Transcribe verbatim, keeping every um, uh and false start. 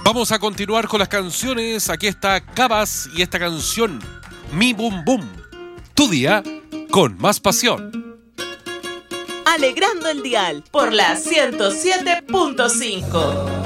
Vamos a continuar con las canciones. Aquí está Cabas y esta canción, Mi Bum Bum. Tu día con más pasión. Alegrando el dial por la ciento siete punto cinco.